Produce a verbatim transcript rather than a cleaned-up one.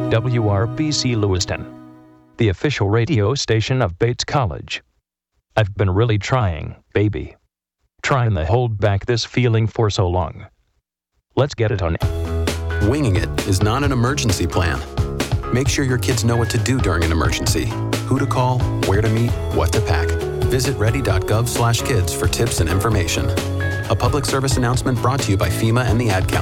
W R B C Lewiston, the official radio station of Bates College. I've been really trying, baby. Trying to hold back this feeling for so long. Let's get it on. Winging it is not an emergency plan. Make sure your kids know what to do during an emergency, who to call, where to meet, what to pack. Visit ready.gov slash kids for tips and information. A public service announcement brought to you by FEMA and the Ad Council.